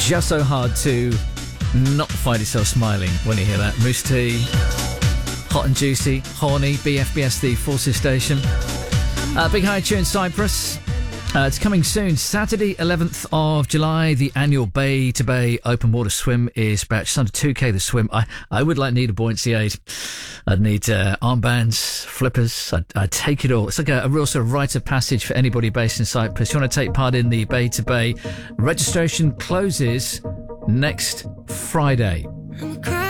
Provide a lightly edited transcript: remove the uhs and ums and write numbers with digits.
Just so hard to not find yourself smiling when you hear that. Moose T, hot and juicy, horny, BFBS, the Forces Station. Big High Tune Cyprus. It's coming soon. Saturday, 11th of July, the annual Bay to Bay Open Water Swim is about just under 2k the swim. I would need a buoyancy aid. I'd need armbands, flippers. I'd take it all. It's like a real sort of rite of passage for anybody based in Cyprus. You want to take part in the Bay to Bay. Registration closes next Friday.